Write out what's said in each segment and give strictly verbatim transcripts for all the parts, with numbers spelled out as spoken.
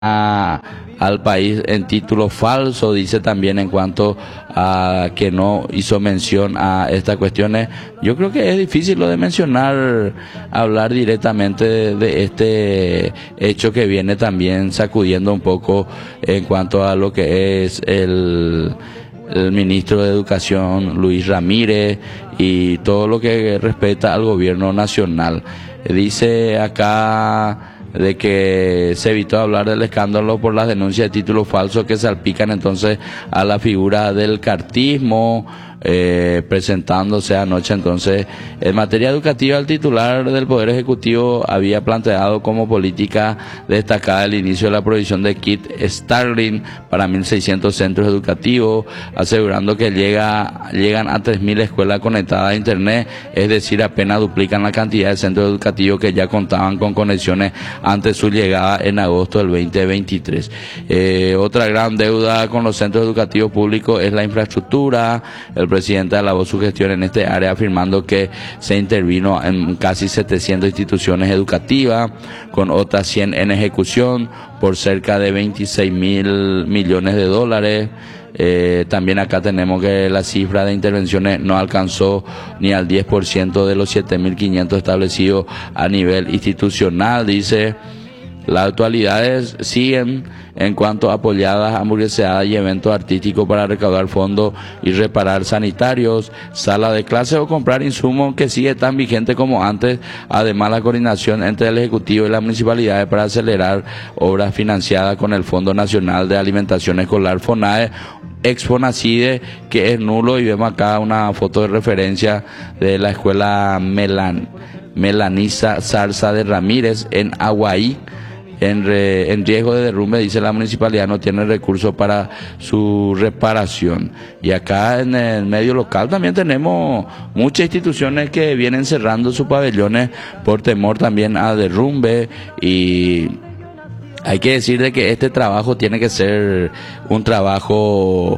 a- al país en título falso, dice también en cuanto a que no hizo mención a estas cuestiones. Yo creo que es difícil lo de mencionar, hablar directamente de, de este hecho que viene también sacudiendo un poco en cuanto a lo que es el el ministro de Educación, Luis Ramírez, y todo lo que respecta al gobierno nacional. Dice acá de que se evitó hablar del escándalo por las denuncias de títulos falsos que salpican entonces a la figura del cartismo, eh, presentándose anoche. Entonces, en materia educativa, el titular del Poder Ejecutivo había planteado como política destacada el inicio de la provisión de kit Starlink para mil seiscientos centros educativos, asegurando que llega, llegan a tres mil escuelas conectadas a Internet, es decir, apenas duplican la cantidad de centros educativos que ya contaban con conexiones antes su llegada en agosto del veinte veintitrés. Eh, otra gran deuda con los centros educativos públicos es la infraestructura. El presidente alabó su gestión en este área, afirmando que se intervino en casi setecientas instituciones educativas, con otras cien en ejecución por cerca de veintiséis mil millones de dólares. Eh, también acá tenemos que la cifra de intervenciones no alcanzó ni al diez por ciento de los siete mil quinientos establecidos a nivel institucional, dice. Las actualidades siguen en cuanto a apoyadas, hamburgueseadas y eventos artísticos para recaudar fondos y reparar sanitarios, sala de clases o comprar insumos, que sigue tan vigente como antes. Además, la coordinación entre el Ejecutivo y las municipalidades para acelerar obras financiadas con el Fondo Nacional de Alimentación Escolar, FONAE, ex FONACIDE, que es nulo. Y vemos acá una foto de referencia de la escuela Melan, Melanisa Zarza de Ramírez en Aguaí. En, re, en riesgo de derrumbe, dice la municipalidad, no tiene recursos para su reparación. Y acá en el medio local también tenemos muchas instituciones que vienen cerrando sus pabellones por temor también a derrumbe. Y hay que decir de que este trabajo tiene que ser un trabajo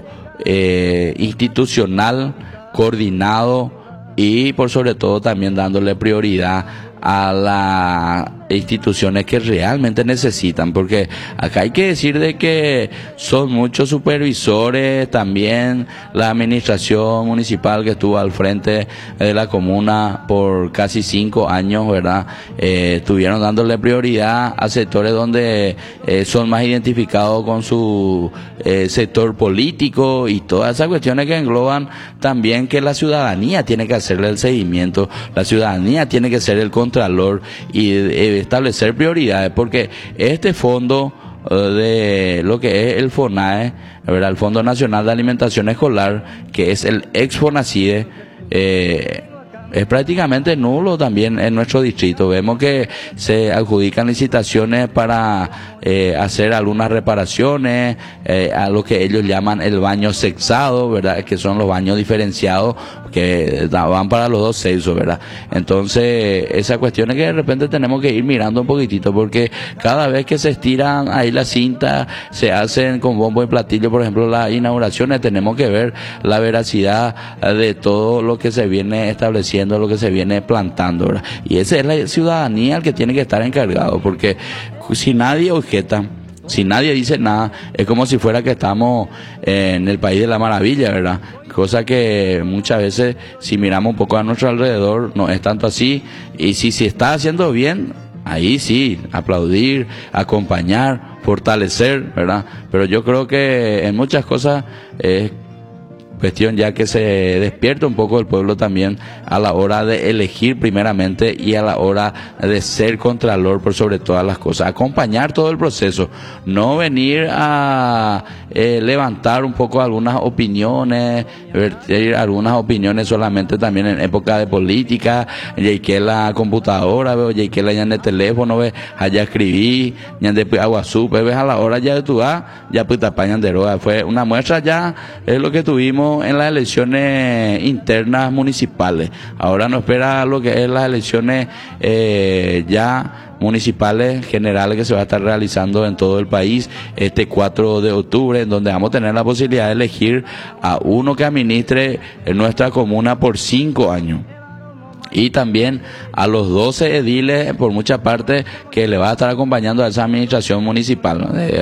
eh, institucional, coordinado, y por sobre todo también dándole prioridad a las instituciones que realmente necesitan, porque acá hay que decir de que son muchos supervisores, también la administración municipal que estuvo al frente de la comuna por casi cinco años, ¿verdad? Eh, estuvieron dándole prioridad a sectores donde eh, son más identificados con su eh, sector político, y todas esas cuestiones que engloban también que la ciudadanía tiene que hacerle el seguimiento, la ciudadanía tiene que ser el contralor y eh, establecer prioridades, porque este fondo uh, de lo que es el FONAE, ¿verdad? El Fondo Nacional de Alimentación Escolar, que es el ex FONACIDE, eh, es prácticamente nulo también en nuestro distrito. Vemos que se adjudican licitaciones para eh, hacer algunas reparaciones eh, a lo que ellos llaman el baño sexado, ¿verdad? Que son los baños diferenciados que van para los dos sexos, ¿verdad? Entonces, esa cuestión es que de repente tenemos que ir mirando un poquitito, porque cada vez que se estiran ahí las cintas, se hacen con bombo y platillo, por ejemplo, las inauguraciones, tenemos que ver la veracidad de todo lo que se viene estableciendo, lo que se viene plantando, ¿verdad? Y esa es la ciudadanía el que tiene que estar encargado, porque si nadie objeta, si nadie dice nada, es como si fuera que estamos en el país de la maravilla, ¿verdad? Cosa que muchas veces, si miramos un poco a nuestro alrededor, no es tanto así. Y si se está haciendo bien, ahí sí, aplaudir, acompañar, fortalecer, ¿verdad? Pero yo creo que en muchas cosas es cuestión ya que se despierta un poco el pueblo también a la hora de elegir primeramente, y a la hora de ser contralor por sobre todas las cosas, acompañar todo el proceso, no venir a eh, levantar un poco algunas opiniones, vertir algunas opiniones solamente también en época de política, ya que la computadora, veo, ya que la ya en el teléfono, ve, allá escribí, ya de aguazú, ves a la hora ya de tu ah, ya pues tapañan de roja. Fue una muestra ya, es lo que tuvimos en las elecciones internas municipales. Ahora nos espera lo que es las elecciones eh, ya municipales generales, que se va a estar realizando en todo el país este cuatro de octubre, en donde vamos a tener la posibilidad de elegir a uno que administre en nuestra comuna por cinco años. y también a los doce ediles por mucha parte que le va a estar acompañando a esa administración municipal, ¿no?